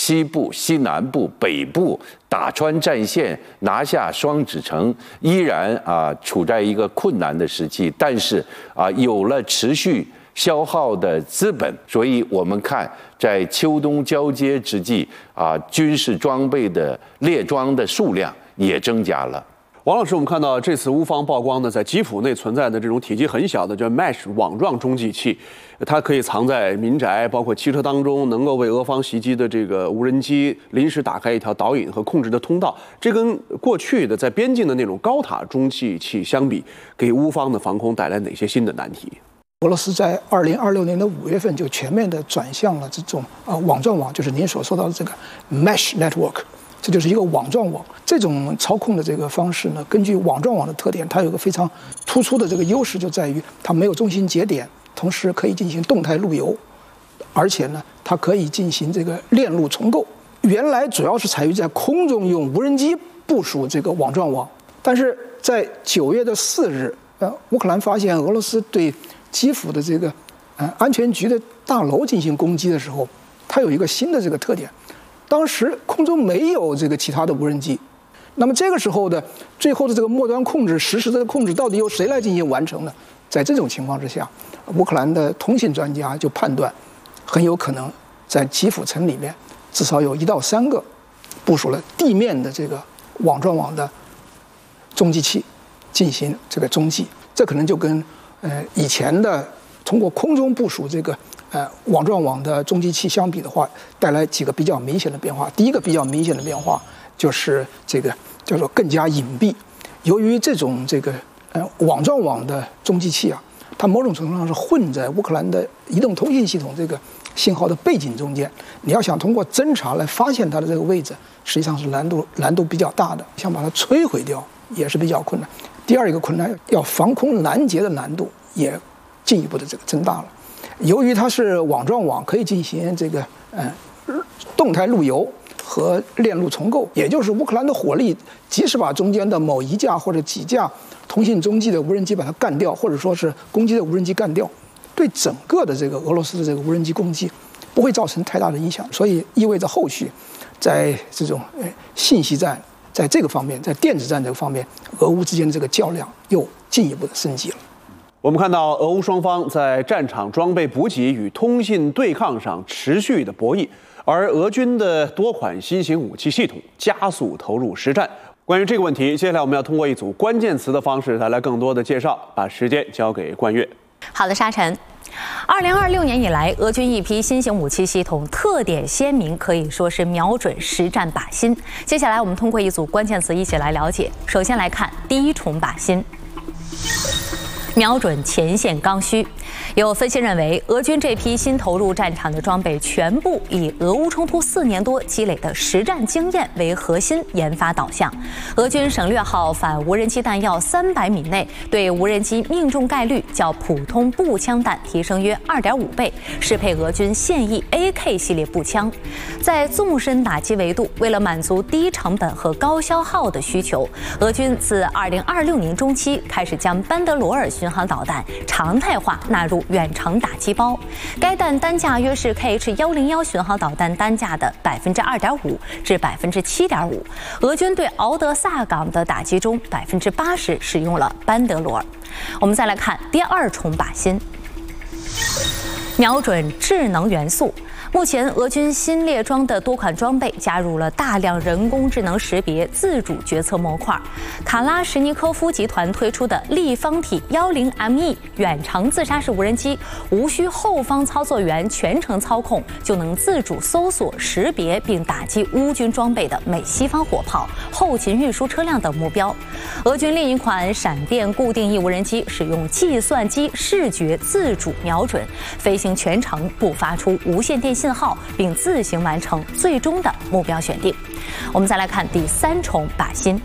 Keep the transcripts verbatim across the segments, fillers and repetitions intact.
西部、西南部、北部打穿战线，拿下双子城，依然啊处在一个困难的时期。但是啊，有了持续消耗的资本，所以我们看在秋冬交接之际啊，军事装备的列装的数量也增加了。 王老师，我们看到这次乌方曝光的在基辅内存在的这种体积很小的叫 mesh 网状中继器，它可以藏在民宅，包括汽车当中，能够为俄方袭击的这个无人机临时打开一条导引和控制的通道。这跟过去的在边境的那种高塔中继器相比，给乌方的防空带来哪些新的难题？ 俄罗斯在二零二六年的五月份就全面的转向了这种呃网状网，就是您所说到的这个 mesh network。这就是一个网状网，这种操控的这个方式呢，根据网状网的特点，它有个非常突出的这个优势，就在于它没有中心节点，同时可以进行动态路由，而且呢，它可以进行这个链路重构。原来主要是采用在空中用无人机部署这个网状网，但是在九月的四日，呃，乌克兰发现俄罗斯对基辅的这个呃安全局的大楼进行攻击的时候，它有一个新的这个特点。当时空中没有这个其他的无人机，那么这个时候的最后的这个末端控制、实时的控制到底由谁来进行完成呢？在这种情况之下，乌克兰的通信专家就判断，很有可能在基辅城里面至少有一到三个部署了地面的这个网状网的中继器进行这个中继，这可能就跟呃以前的通过空中部署这个。呃，网状网的中继器相比的话，带来几个比较明显的变化。第一个比较明显的变化就是这个叫做更加隐蔽。由于这种这个呃网状网的中继器啊，它某种程度上是混在乌克兰的移动通信系统这个信号的背景中间。你要想通过侦查来发现它的这个位置，实际上是难度难度比较大的。想把它摧毁掉也是比较困难。第二一个困难，要防空拦截的难度也进一步的这个增大了。由于它是网状网，可以进行这个呃动态路由和链路重构，也就是乌克兰的火力，即使把中间的某一架或者几架通信中继的无人机把它干掉，或者说是攻击的无人机干掉，对整个的这个俄罗斯的这个无人机攻击不会造成太大的影响，所以意味着后续在这种呃信息战，在这个方面，在电子战这个方面，俄乌之间的这个较量又进一步的升级了。 我们看到俄乌双方在战场装备补给与通信对抗上持续的博弈，而俄军的多款新型武器系统加速投入实战。关于这个问题，接下来我们要通过一组关键词的方式带来更多的介绍，把时间交给冠岳。 好的，沙尘。二零二六年以来，俄军一批新型武器系统特点鲜明，可以说是瞄准实战靶心。接下来我们通过一组关键词一起来了解。首先来看第一重靶心。瞄准前线刚需。有分析认为，俄军这批新投入战场的装备全部以俄乌冲突四年多积累的实战经验为核心研发导向。俄军省略号反无人机弹药三百米内对无人机命中概率较普通步枪弹提升约二点五倍，适配俄军现役 A K 系列步枪。在纵深打击维度，为了满足低成本和高消耗的需求，俄军自二零二六年中期开始将班德罗尔巡航导弹常态化纳入远程打击包，该弹单价约是 K H 一零一巡航导弹单价的百分之二点五至百分之七点五。俄军对敖德萨港的打击中，百分之八十使用了班德罗尔。我们再来看第二重靶心，瞄准智能元素。目前，俄军新列装的多款装备加入了大量人工智能识别、自主决策模块。卡拉什尼科夫集团推出的立方体一零 M E 远程自杀式无人机，无需后方操作员全程操控，就能自主搜索、识别并打击乌军装备的美西方火炮、后勤运输车辆等目标。俄军另一款闪电固定翼无人机使用计算机视觉自主瞄准，飞行全程不发出无线电信号，并自行完成最终的目标选定。我们再来看第三重靶心，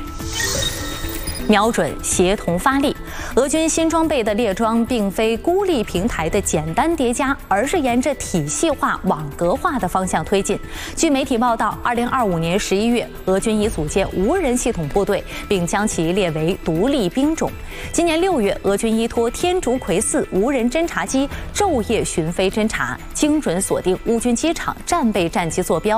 瞄准协同发力。俄军新装备的列装并非孤立平台的简单叠加，而是沿着体系化、网格化的方向推进。据媒体报道，二零二五年十一月，俄军已组建无人系统部队，并将其列为独立兵种。今年六月，俄军依托天竺葵四无人侦察机昼夜巡飞侦察，精准锁定乌军机场战备战机坐标，